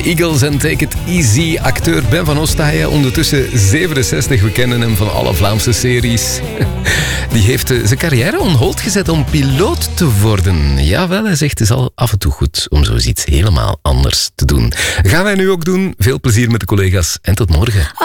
The Eagles en Take It Easy. Acteur Ben van Ostaaien, ondertussen 67. We kennen hem van alle Vlaamse series. Die heeft zijn carrière on hold gezet om piloot te worden. Jawel, hij zegt het is al af en toe goed om zoiets helemaal anders te doen. Gaan wij nu ook doen. Veel plezier met de collega's en tot morgen.